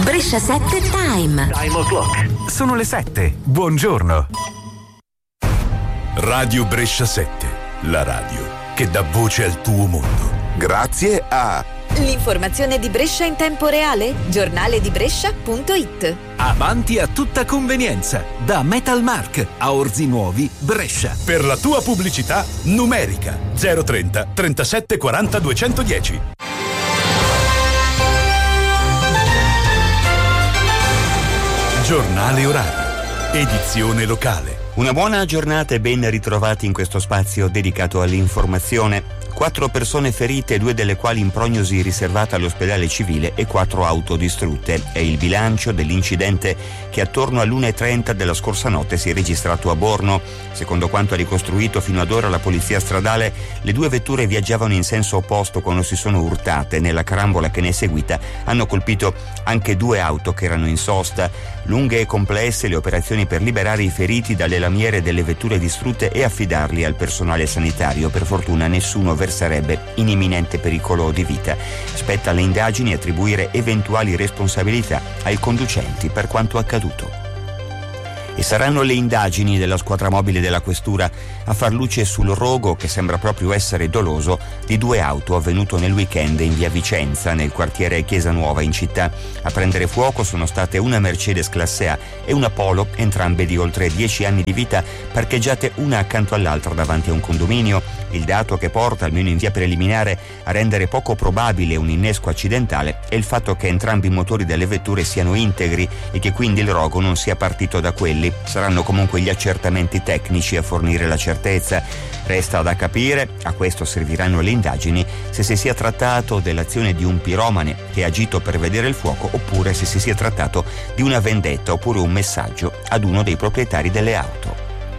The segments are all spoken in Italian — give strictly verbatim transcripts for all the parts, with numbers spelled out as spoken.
Brescia sette Time. Time o'clock. Sono le sette. Buongiorno. Radio Brescia sette, la radio che dà voce al tuo mondo. Grazie a l'informazione di Brescia in tempo reale, giornale di Brescia punto it. Avanti a tutta convenienza, da Metalmark a Orzi Nuovi, Brescia. Per la tua pubblicità numerica zero trenta trentasette quaranta duecentodieci. Giornale orario, edizione locale. Una buona giornata e ben ritrovati in questo spazio dedicato all'informazione. Quattro persone ferite, due delle quali in prognosi riservata all'ospedale civile e quattro auto distrutte. È il bilancio dell'incidente che attorno all'una e trenta della scorsa notte si è registrato a Borno. Secondo quanto ha ricostruito fino ad ora la polizia stradale, le due vetture viaggiavano in senso opposto quando si sono urtate. Nella carambola che ne è seguita hanno colpito anche due auto che erano in sosta. Lunghe e complesse le operazioni per liberare i feriti dalle lamiere delle vetture distrutte e affidarli al personale sanitario. Per fortuna nessuno verserebbe in imminente pericolo di vita. Spetta alle indagini attribuire eventuali responsabilità ai conducenti per quanto accaduto. E saranno le indagini della squadra mobile della questura a far luce sul rogo, che sembra proprio essere doloso, di due auto avvenuto nel weekend in via Vicenza, nel quartiere Chiesa Nuova in città. A prendere fuoco sono state una Mercedes classe A e una Polo, entrambe di oltre dieci anni di vita, parcheggiate una accanto all'altra davanti a un condominio. Il dato che porta, almeno in via preliminare, a rendere poco probabile un innesco accidentale è il fatto che entrambi i motori delle vetture siano integri e che quindi il rogo non sia partito da quelli. Saranno comunque gli accertamenti tecnici a fornire la certezza. Resta da capire, a questo serviranno le indagini, se si sia trattato dell'azione di un piromane che ha agito per vedere il fuoco oppure se si sia trattato di una vendetta oppure un messaggio ad uno dei proprietari delle auto.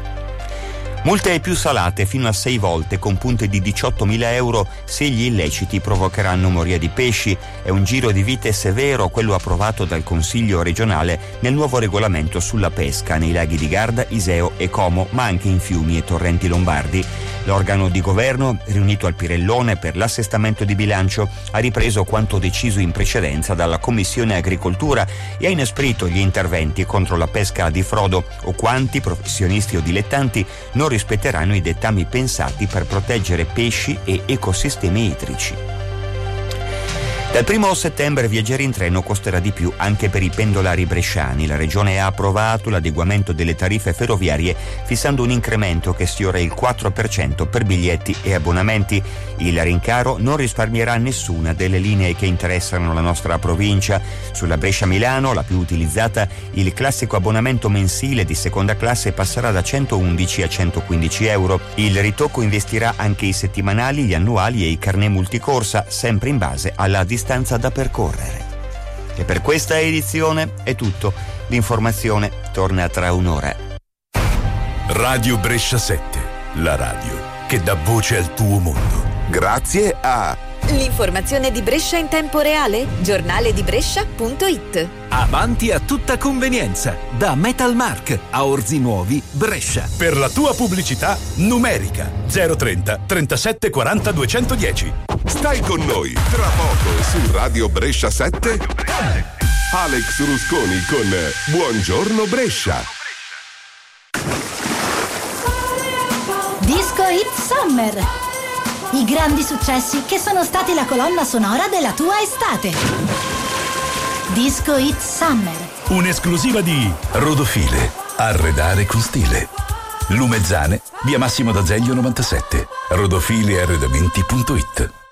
Multe più salate fino a sei volte con punte di diciottomila euro se gli illeciti provocheranno moria di pesci. È un giro di vite severo quello approvato dal Consiglio regionale nel nuovo regolamento sulla pesca nei laghi di Garda, Iseo e Como, ma anche in fiumi e torrenti lombardi. L'organo di governo, riunito al Pirellone per l'assestamento di bilancio, ha ripreso quanto deciso in precedenza dalla Commissione Agricoltura e ha inasprito gli interventi contro la pesca di frodo o quanti, professionisti o dilettanti, non rispetteranno i dettami pensati per proteggere pesci e ecosistemi idrici. Dal primo settembre viaggiare in treno costerà di più anche per i pendolari bresciani. La Regione ha approvato l'adeguamento delle tariffe ferroviarie fissando un incremento che sfiora il quattro per cento per biglietti e abbonamenti. Il rincaro non risparmierà nessuna delle linee che interessano la nostra provincia. Sulla Brescia-Milano, la più utilizzata, il classico abbonamento mensile di seconda classe passerà da centoundici a centoquindici euro. Il ritocco investirà anche i settimanali, gli annuali e i carnet multicorsa, sempre in base alla distanza da percorrere. E per questa edizione è tutto. L'informazione torna tra un'ora. Radio Brescia sette, la radio che dà voce al tuo mondo. Grazie a l'informazione di Brescia in tempo reale, giornale di Brescia punto it. Avanti a tutta convenienza, da Metalmark a Orzi Nuovi, Brescia. Per la tua pubblicità numerica zero trenta trentasette quaranta duecentodieci. Stai con noi tra poco su Radio Brescia sette. Alex Rusconi con Buongiorno Brescia. Disco Hit Summer. I grandi successi che sono stati la colonna sonora della tua estate. Disco Hit Summer. Un'esclusiva di Rodofile. Arredare con stile. Lumezzane, via Massimo d'Azeglio novantasette. rodofile arredamenti punto it.